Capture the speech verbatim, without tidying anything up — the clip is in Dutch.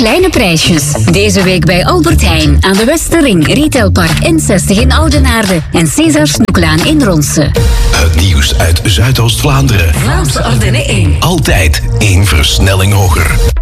kleine prijsjes. Deze week bij Albert Heijn aan de Westerring, Retailpark N zestig in Oudenaarde en César Snoeklaan in Ronse. Het nieuws uit Zuidoost-Vlaanderen. Vlaamse Ardennen één. Altijd één versnelling hoger.